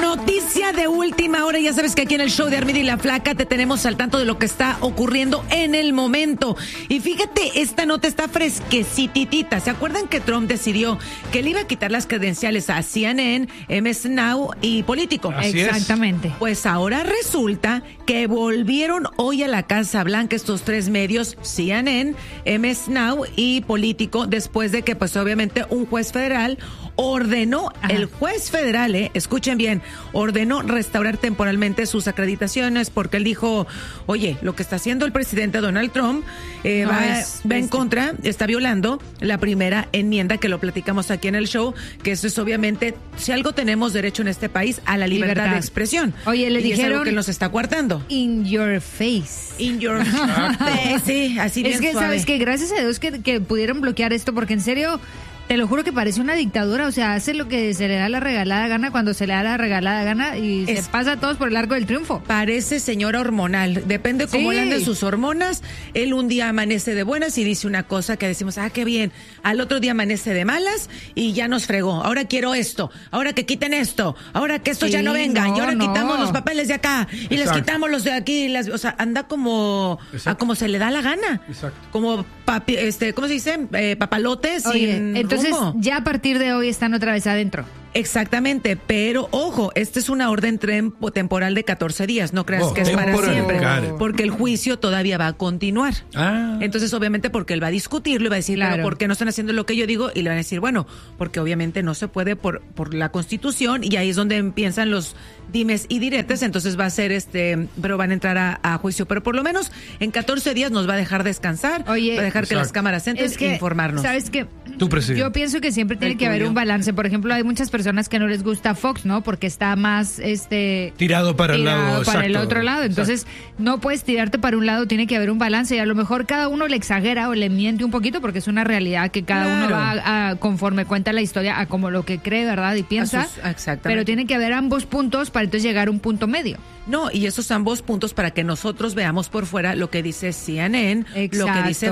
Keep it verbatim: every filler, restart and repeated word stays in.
Noticia de última hora, ya sabes que aquí en el show de Armida y la Flaca te tenemos al tanto de lo que está ocurriendo en el momento. Y fíjate, esta nota está fresquecitita. ¿Se acuerdan que Trump decidió que le iba a quitar las credenciales a C N N, M S Now y Político? Así Exactamente. es. Pues ahora resulta que volvieron hoy a la Casa Blanca estos tres medios, C N N, M S Now y Político, después de que pues obviamente un juez federal ordenó, Ajá. el juez federal, eh, escuchen bien, ordenó restaurar temporalmente sus acreditaciones porque él dijo, oye, lo que está haciendo el presidente Donald Trump eh, no va, es, va en es, contra, está violando la primera enmienda que lo platicamos aquí en el show, que eso es obviamente, si algo tenemos derecho en este país, a la libertad, libertad. de expresión. Oye, le y dijeron es algo que nos está coartando. In your face. In your face. Sí, así bien Es que, suave. ¿sabes que gracias a Dios que, que pudieron bloquear esto, porque en serio... Te lo juro que parece una dictadura, o sea, hace lo que se le da la regalada gana cuando se le da la regalada gana y es, se pasa a todos por el arco del triunfo. Parece señora hormonal, depende cómo sí. le anden sus hormonas. Él un día amanece de buenas y dice una cosa que decimos, ah, qué bien. Al otro día amanece de malas y ya nos fregó. Ahora quiero esto, ahora que quiten esto, ahora que estos sí, ya no vengan. No, y ahora no. quitamos los papeles de acá y Exacto. les quitamos los de aquí. Las, o sea, anda como, a como se le da la gana. Exacto. Como, papi, este, ¿cómo se dice? Eh, papalotes. Oye, sin entonces rumbo. Ya a partir de hoy están otra vez adentro. Exactamente, pero ojo, esta es una orden temporal de catorce días, no creas oh, que es para siempre, porque el juicio todavía va a continuar. Ah. Entonces, obviamente, porque él va a discutirlo y va a decir, claro, ¿por qué no están haciendo lo que yo digo? Y le van a decir, bueno, porque obviamente no se puede por, por la Constitución, y ahí es donde empiezan los dimes y diretes, entonces va a ser este, pero van a entrar a, a juicio, pero por lo menos en catorce días nos va a dejar descansar, Oye, va a dejar exacto. que las cámaras entren es que, e informarnos. ¿Sabes qué? Tú, presidente. Yo pienso que siempre tiene el que tuyo. haber un balance. Por ejemplo, hay muchas personas que no les gusta Fox, ¿no? Porque está más este tirado para tirado el lado, para exacto, el otro lado. Entonces, exacto. no puedes tirarte para un lado, tiene que haber un balance y a lo mejor cada uno le exagera o le miente un poquito porque es una realidad que cada claro. uno va a, a, conforme cuenta la historia a como lo que cree, ¿verdad? Y piensa. Sus, exactamente. Pero tiene que haber ambos puntos para entonces llegar a un punto medio. No, y esos ambos puntos para que nosotros veamos por fuera lo que dice C N N, exacto. lo que dice